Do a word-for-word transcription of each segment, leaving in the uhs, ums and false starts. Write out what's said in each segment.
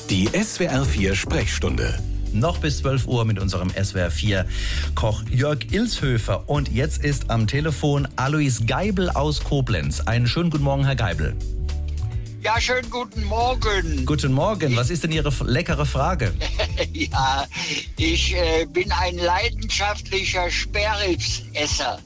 Die S W R vier Sprechstunde. Noch bis zwölf Uhr mit unserem S W R vier Koch Jörg Ilshöfer. Und jetzt ist am Telefon Alois Geibel aus Koblenz. Einen schönen guten Morgen, Herr Geibel. Ja, schönen guten Morgen. Guten Morgen. Was ist denn Ihre f- leckere Frage? Ja, ich äh, bin ein leidenschaftlicher Sperrribsesser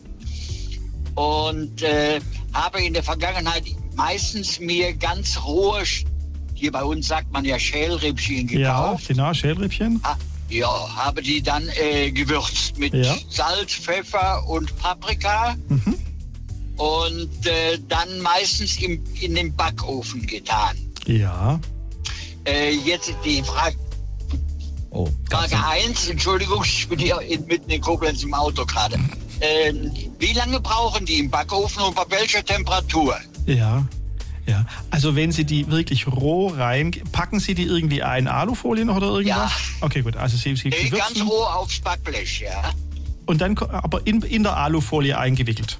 und äh, habe in der Vergangenheit meistens mir ganz rohe, hier bei uns sagt man ja Schälrippchen gekauft. Ja, genau, Schälrippchen. Ha, ja, habe die dann äh, gewürzt mit Ja. Salz, Pfeffer und Paprika. Mhm. Und äh, dann meistens im, in den Backofen getan. Ja. Äh, jetzt die Frage, Oh, gab's Frage einen- eins, Entschuldigung, ich bin hier in, mitten in Koblenz im Auto gerade. Ähm, wie lange brauchen die im Backofen und bei welcher Temperatur? Ja. Ja. Also wenn Sie die wirklich roh rein, packen Sie die irgendwie ein Alufolie noch oder irgendwas? Ja. Okay, gut. Also Sie, Sie Nee, ganz würzen roh aufs Backblech, ja. und dann ko- aber in, in der Alufolie eingewickelt.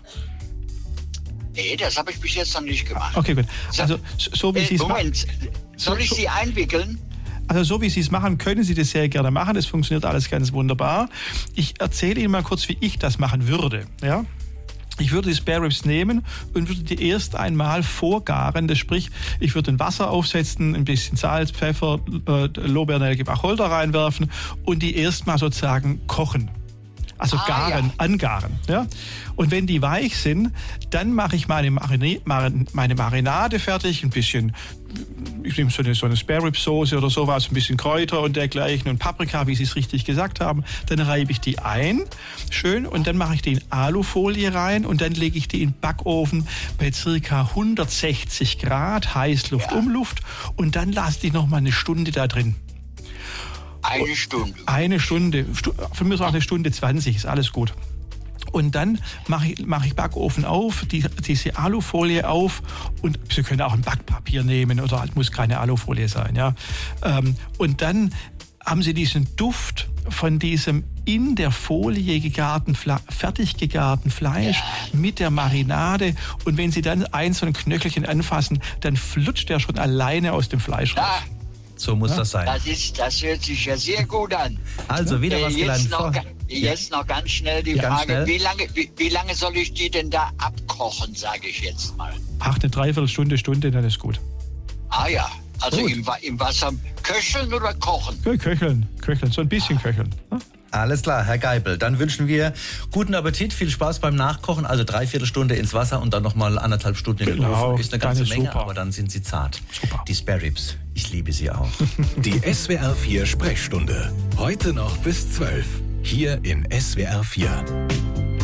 Nee, das habe ich bis jetzt noch nicht gemacht. Okay, gut. So, Also so so wie äh, Sie es machen. Moment, soll ich so- sie einwickeln? Also so wie Sie es machen, können Sie das sehr gerne machen. Das funktioniert alles ganz wunderbar. Ich erzähle Ihnen mal kurz, wie ich das machen würde. Ja? Ich würde die Spare Ribs nehmen und würde die erst einmal vorgaren. Das sprich, ich würde ein Wasser aufsetzen, ein bisschen Salz, Pfeffer, äh, Lorbeernelke, Wacholder reinwerfen und die erstmal sozusagen kochen. Also Ah, garen, ja. angaren. Ja? Und wenn die weich sind, dann mache ich meine, Marine, Marin, meine Marinade fertig, ein bisschen, ich nehme so eine, so eine Spare Rib Soße oder sowas, ein bisschen Kräuter und dergleichen und Paprika, wie Sie es richtig gesagt haben. Dann reibe ich die ein, schön, und dann mache ich die in Alufolie rein und dann lege ich die in den Backofen bei circa hundertsechzig Grad, Heißluft, Ja. Umluft, und dann lasse ich noch mal eine Stunde da drin. Eine Stunde. Eine Stunde, Stu- für mich ist auch eine Stunde zwanzig, ist alles gut. Und dann mache ich, mache ich Backofen auf, die, diese Alufolie auf, und Sie können auch ein Backpapier nehmen oder halt muss keine Alufolie sein. Ja. Ähm, und dann haben Sie diesen Duft von diesem in der Folie gegarten, Fla- fertig gegarten Fleisch mit der Marinade. Und wenn Sie dann ein so ein Knöchelchen anfassen, dann flutscht der schon alleine aus dem Fleisch raus. Da, So muss das sein. das, ist, das hört sich ja sehr gut an. Also wieder Äh, was jetzt, gelernt. noch, Vor- ga- jetzt noch ganz schnell die Ja, ganz Frage, schnell. Wie, lange, wie, wie lange soll ich die denn da abkochen, sage ich jetzt mal. Ach, eine Dreiviertelstunde, Stunde, dann ist gut. Ah ja, also Gut. im, Wa- im Wasser köcheln oder kochen? Ja, köcheln, köcheln, so ein bisschen köcheln. Ne? Alles klar, Herr Geibel. Dann wünschen wir guten Appetit, viel Spaß beim Nachkochen. Also dreiviertel Stunde ins Wasser und dann nochmal anderthalb Stunden in den Genau, Ofen. Ist eine ganze dann ist Menge, super. aber dann sind sie zart. Super. Die Spare Ribs, ich liebe sie auch. Die S W R vier Sprechstunde. Heute noch bis zwölf. Hier in S W R vier.